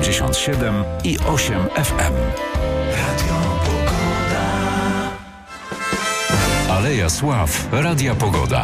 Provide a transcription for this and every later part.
97 i 8 FM. Radio Pogoda. Aleja Sław, Radia Pogoda.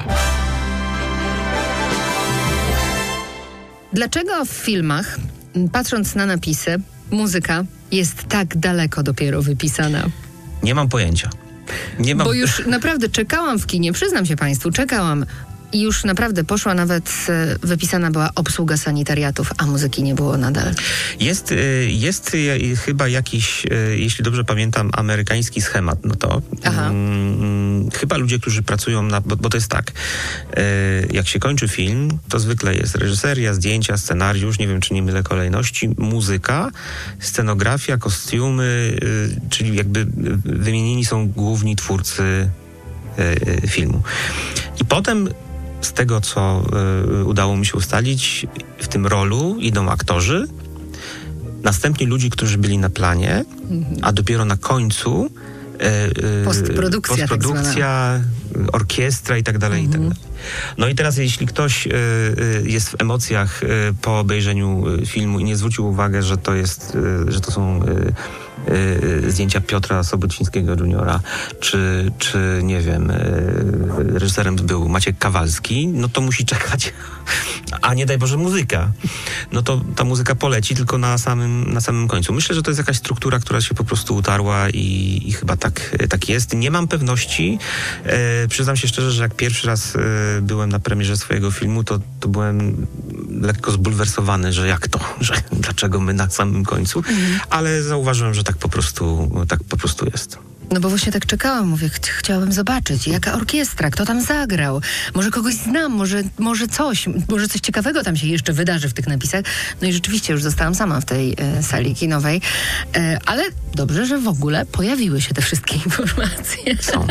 Dlaczego w filmach, patrząc na napisy, muzyka jest tak daleko dopiero wypisana? Nie mam pojęcia. Bo już naprawdę czekałam w kinie, przyznam się Państwu, czekałam. I już naprawdę poszła nawet, wypisana była obsługa sanitariatów, a muzyki nie było nadal. Jest chyba jakiś, jeśli dobrze pamiętam, amerykański schemat, no to chyba ludzie, którzy pracują bo to jest tak, jak się kończy film, to zwykle jest reżyseria, zdjęcia, scenariusz, nie wiem, czy nie mylę kolejności, muzyka, scenografia, kostiumy, czyli jakby wymienieni są główni twórcy filmu. I potem z tego, co udało mi się ustalić, w tym rolu idą aktorzy, następnie ludzie, którzy byli na planie, a dopiero na końcu postprodukcja, orkiestra i tak dalej, i tak dalej. No i teraz, jeśli ktoś jest w emocjach po obejrzeniu filmu i nie zwrócił uwagi, że to są zdjęcia Piotra Sobocińskiego juniora, czy nie wiem, reżyserem był Maciek Kawalski, no to musi czekać, a nie daj Boże muzyka. No to ta muzyka poleci tylko na samym końcu. Myślę, że to jest jakaś struktura, która się po prostu utarła i chyba tak jest. Nie mam pewności. Przyznam się szczerze, że jak pierwszy raz byłem na premierze swojego filmu, to byłem lekko zbulwersowany, że jak to, że dlaczego my na samym końcu, ale zauważyłem, że tak po prostu jest. No bo właśnie tak czekałam, mówię, chciałabym zobaczyć, jaka orkiestra, kto tam zagrał, może kogoś znam, może coś ciekawego tam się jeszcze wydarzy w tych napisach. No i rzeczywiście już zostałam sama w tej sali kinowej, ale dobrze, że w ogóle pojawiły się te wszystkie informacje. Są.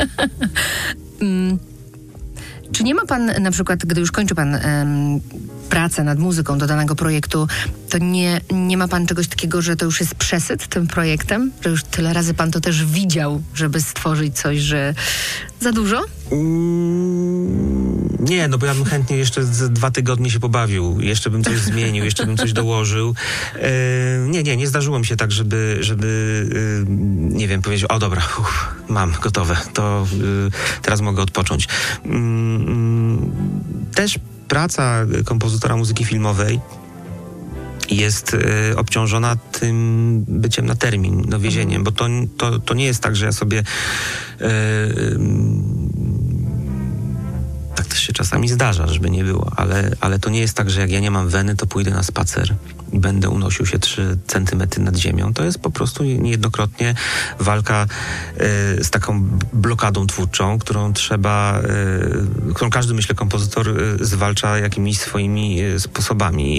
Czy nie ma pan, na przykład, gdy już kończy pan pracę nad muzyką do danego projektu, to nie ma pan czegoś takiego, że to już jest przesyt tym projektem? Że już tyle razy pan to też widział, żeby stworzyć coś, że za dużo? Nie, no bo ja bym chętnie jeszcze 2 tygodnie się pobawił. Jeszcze bym coś zmienił, jeszcze bym coś dołożył. Nie zdarzyło mi się tak, żeby nie wiem, powiedzieć, o dobra, mam gotowe, to teraz mogę odpocząć. Też praca kompozytora muzyki filmowej jest obciążona tym byciem na termin, więzieniem, bo to nie jest tak, że ja sobie tak też się czasami zdarza, żeby nie było, ale to nie jest tak, że jak ja nie mam weny, to pójdę na spacer i będę unosił się 3 centymetry nad ziemią. To jest po prostu niejednokrotnie walka z taką blokadą twórczą, którą każdy, myślę, kompozytor zwalcza jakimiś swoimi sposobami.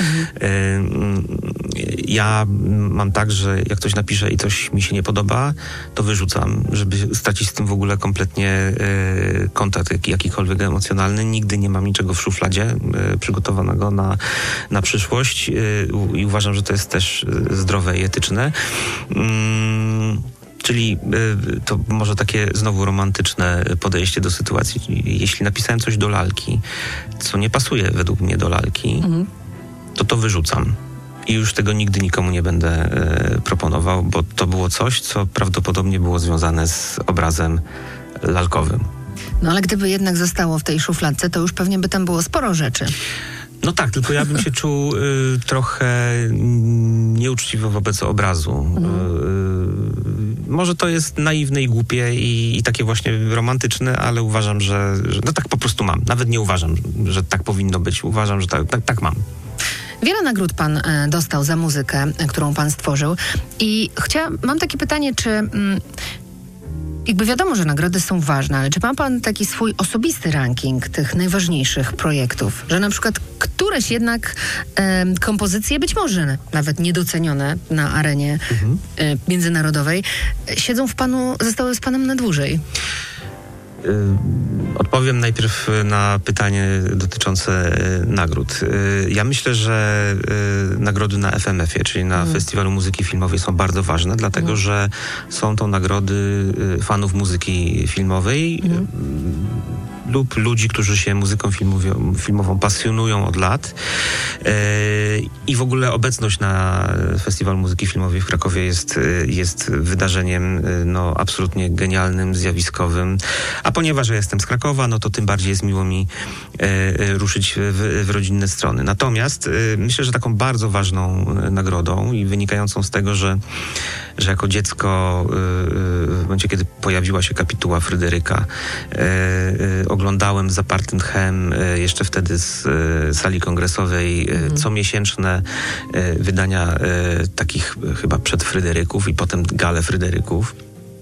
Ja mam tak, że jak coś napiszę i coś mi się nie podoba, to wyrzucam, żeby stracić z tym w ogóle kompletnie kontakt jakikolwiek emocjonalny. Nigdy nie mam niczego w szufladzie przygotowanego na przyszłość i uważam, że to jest też zdrowe i etyczne. Czyli to może takie znowu romantyczne podejście do sytuacji. Jeśli napisałem coś do lalki, co nie pasuje według mnie do lalki, to wyrzucam. I już tego nigdy nikomu nie będę proponował, bo to było coś, co prawdopodobnie było związane z obrazem lalkowym. No ale gdyby jednak zostało w tej szufladce, to już pewnie by tam było sporo rzeczy. No tak, tylko ja bym się czuł trochę nieuczciwo wobec obrazu. Może to jest naiwne i głupie i takie właśnie romantyczne, ale uważam, że no tak po prostu mam. Nawet nie uważam, że tak powinno być. Uważam, że tak mam. Wiele nagród pan dostał za muzykę, którą pan stworzył. I mam takie pytanie, czy jakby wiadomo, że nagrody są ważne, ale czy ma pan taki swój osobisty ranking tych najważniejszych projektów? Że na przykład któreś jednak kompozycje, być może nawet niedocenione na arenie międzynarodowej, zostały z panem na dłużej? Odpowiem najpierw na pytanie dotyczące nagród. Ja myślę, że nagrody na FMF-ie, czyli na Festiwalu Muzyki Filmowej, są bardzo ważne, dlatego że są to nagrody fanów muzyki filmowej. lub ludzi, którzy się muzyką filmową pasjonują od lat. I w ogóle obecność na Festiwalu Muzyki Filmowej w Krakowie jest wydarzeniem absolutnie genialnym, zjawiskowym. A ponieważ ja jestem z Krakowa, no to tym bardziej jest miło mi ruszyć w rodzinne strony. Natomiast myślę, że taką bardzo ważną nagrodą i wynikającą z tego, że jako dziecko w momencie, kiedy pojawiła się kapituła Fryderyka, oglądałem z zapartym tchem jeszcze wtedy z sali kongresowej comiesięczne wydania takich chyba przed Fryderyków i potem gale Fryderyków.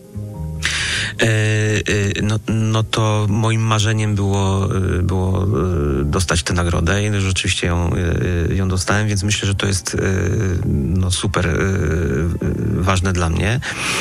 No to moim marzeniem było dostać tę nagrodę i rzeczywiście ją dostałem, więc myślę, że to jest super ważne dla mnie.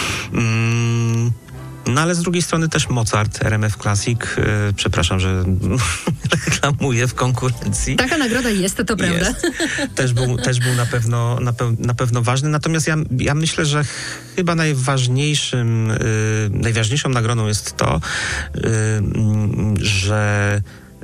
No ale z drugiej strony też Mozart, RMF Classic, przepraszam, że reklamuję w konkurencji. Taka nagroda jest, to prawda? Jest. Też był na pewno ważny, natomiast ja myślę, że chyba najważniejszą nagrodą jest to, że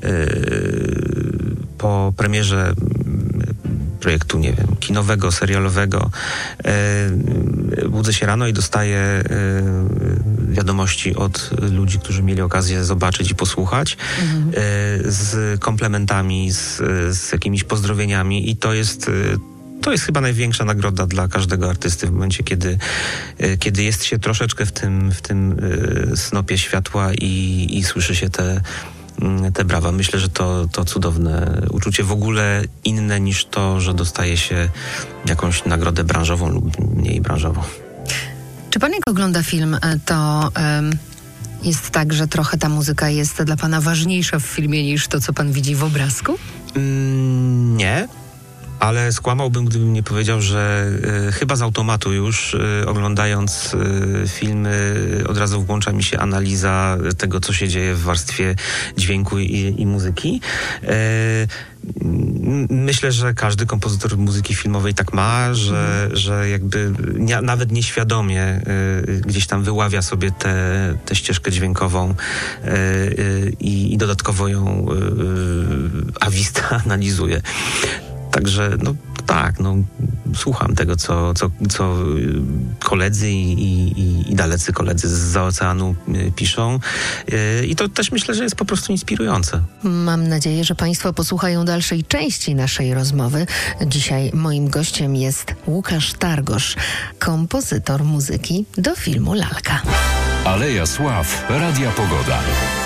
po premierze projektu, nie wiem, kinowego, serialowego, budzę się rano i dostaję wiadomości od ludzi, którzy mieli okazję zobaczyć i posłuchać, z komplementami, z jakimiś pozdrowieniami i to jest chyba największa nagroda dla każdego artysty w momencie, kiedy jest się troszeczkę w tym snopie światła i słyszy się te brawa. Myślę, że to cudowne uczucie, w ogóle inne niż to, że dostaje się jakąś nagrodę branżową lub mniej branżową. Czy pan jak ogląda film, to jest tak, że trochę ta muzyka jest dla pana ważniejsza w filmie niż to, co pan widzi w obrazku? Nie. Ale skłamałbym, gdybym nie powiedział, że chyba z automatu już oglądając filmy od razu włącza mi się analiza tego, co się dzieje w warstwie dźwięku i muzyki. Myślę, że każdy kompozytor muzyki filmowej tak ma, że jakby nawet nieświadomie gdzieś tam wyławia sobie tę ścieżkę dźwiękową i dodatkowo ją awista-analizuje. Także słucham tego, co koledzy i dalecy koledzy zza oceanu piszą i to też myślę, że jest po prostu inspirujące. Mam nadzieję, że państwo posłuchają dalszej części naszej rozmowy. Dzisiaj moim gościem jest Łukasz Targosz, kompozytor muzyki do filmu Lalka. Aleja Sław, Radia Pogoda.